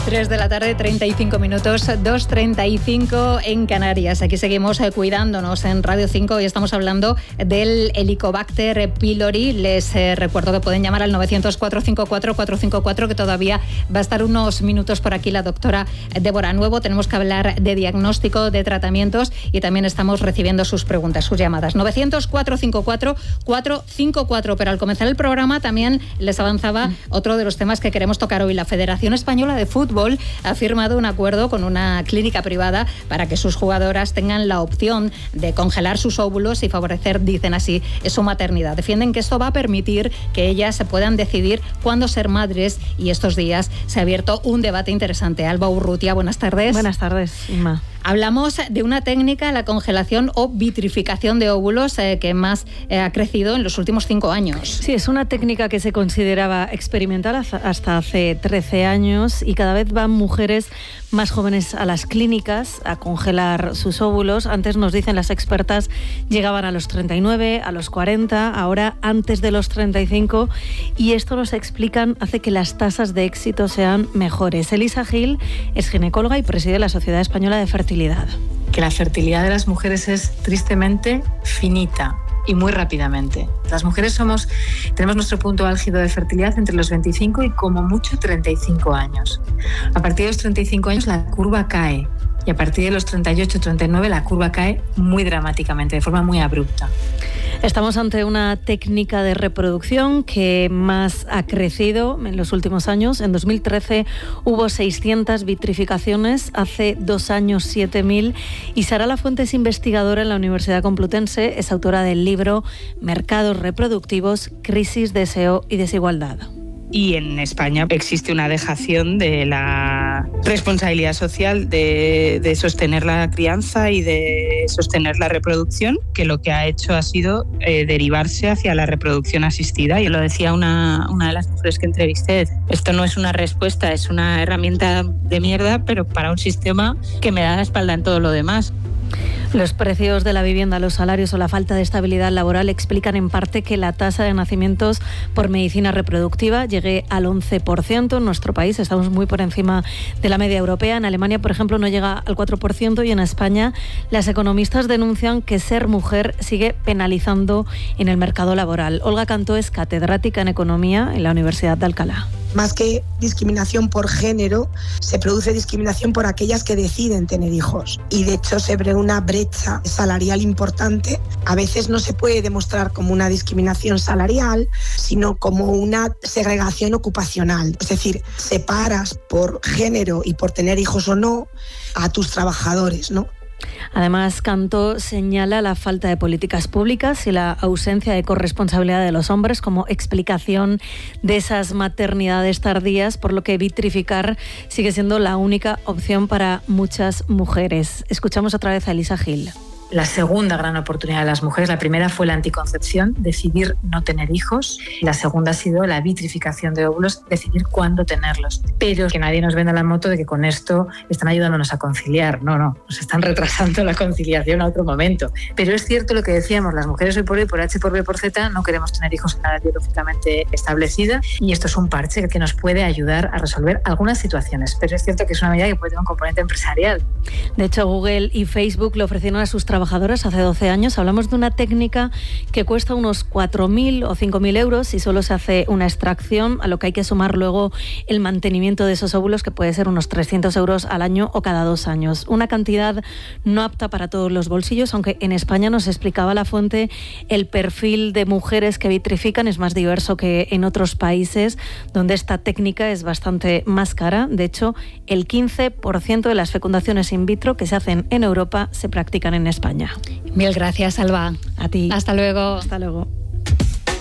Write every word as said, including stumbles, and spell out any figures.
tres de la tarde, treinta y cinco minutos, dos treinta y cinco en Canarias. Aquí seguimos eh, cuidándonos en Radio cinco y estamos hablando del Helicobacter pylori. Les eh, recuerdo que pueden llamar al nueve cero cero, cuatro cinco cuatro, cuatro cinco cuatro, que todavía va a estar unos minutos por aquí la doctora Débora Nuevo. Tenemos que hablar de diagnóstico, de tratamientos y también estamos recibiendo sus preguntas, sus llamadas. nueve cero cero, cuatro cinco cuatro, cuatro cinco cuatro. Pero al comenzar el programa también les avanzaba otro de los temas que queremos tocar hoy. La Federación Española de Fútbol ha firmado un acuerdo con una clínica privada para que sus jugadoras tengan la opción de congelar sus óvulos y favorecer, dicen así, su maternidad. Defienden que esto va a permitir que ellas se puedan decidir cuándo ser madres y estos días se ha abierto un debate interesante. Alba Urrutia, buenas tardes. Buenas tardes, Inma. Hablamos de una técnica, la congelación o vitrificación de óvulos, eh, que más eh, ha crecido en los últimos cinco años. Sí, es una técnica que se consideraba experimental hasta hace trece años y cada vez van mujeres más jóvenes a las clínicas a congelar sus óvulos. Antes, nos dicen las expertas, llegaban a los treinta y nueve, a los cuarenta, ahora antes de los treinta y cinco, y esto, nos explican, hace que las tasas de éxito sean mejores. Elisa Gil es ginecóloga y preside la Sociedad Española de Fertilidad. Que la fertilidad de las mujeres es tristemente finita y muy rápidamente. Las mujeres somos, tenemos nuestro punto álgido de fertilidad entre los veinticinco y como mucho treinta y cinco años. A partir de los treinta y cinco años la curva cae y a partir de los treinta y ocho, treinta y nueve la curva cae muy dramáticamente, de forma muy abrupta. Estamos ante una técnica de reproducción que más ha crecido en los últimos años. En dos mil trece hubo seiscientas vitrificaciones, hace dos años siete mil. Y Sara Lafuente es investigadora en la Universidad Complutense, es autora del libro Mercados reproductivos, crisis, deseo y desigualdad. Y en España existe una dejación de la responsabilidad social de, de sostener la crianza y de sostener la reproducción, que lo que ha hecho ha sido eh, derivarse hacia la reproducción asistida. Y lo decía una, una de las mujeres que entrevisté, esto no es una respuesta, es una herramienta de mierda, pero para un sistema que me da la espalda en todo lo demás. Los precios de la vivienda, los salarios o la falta de estabilidad laboral explican en parte que la tasa de nacimientos por medicina reproductiva llegue al once por ciento. En nuestro país estamos muy por encima de la media europea. En Alemania, por ejemplo, no llega al cuatro por ciento y en España las economistas denuncian que ser mujer sigue penalizando en el mercado laboral. Olga Cantó es catedrática en Economía en la Universidad de Alcalá. Más que discriminación por género, se produce discriminación por aquellas que deciden tener hijos. Y de hecho se ve una brecha salarial importante. A veces no se puede demostrar como una discriminación salarial, sino como una segregación ocupacional. Es decir, separas por género y por tener hijos o no a tus trabajadores, ¿no? Además, Cantó señala la falta de políticas públicas y la ausencia de corresponsabilidad de los hombres como explicación de esas maternidades tardías, por lo que vitrificar sigue siendo la única opción para muchas mujeres. Escuchamos otra vez a Elisa Gil. La segunda gran oportunidad de las mujeres, la primera fue la anticoncepción, decidir no tener hijos. La segunda ha sido la vitrificación de óvulos, decidir cuándo tenerlos. Pero que nadie nos venda la moto de que con esto están ayudándonos a conciliar. No, no, nos están retrasando la conciliación a otro momento. Pero es cierto lo que decíamos, las mujeres hoy por hoy, por H, por B, por Z, no queremos tener hijos en la edad biológicamente establecida y esto es un parche que nos puede ayudar a resolver algunas situaciones. Pero es cierto que es una medida que puede tener un componente empresarial. De hecho, Google y Facebook le ofrecieron a sus trabajadores trabajadoras hace doce años. Hablamos de una técnica que cuesta unos cuatro mil o cinco mil euros y solo se hace una extracción, a lo que hay que sumar luego el mantenimiento de esos óvulos, que puede ser unos trescientos euros al año o cada dos años. Una cantidad no apta para todos los bolsillos, aunque en España, nos explicaba Lafuente, el perfil de mujeres que vitrifican es más diverso que en otros países donde esta técnica es bastante más cara. De hecho, el quince por ciento de las fecundaciones in vitro que se hacen en Europa se practican en España. Mil gracias, Alba. A ti. Hasta luego. Hasta luego.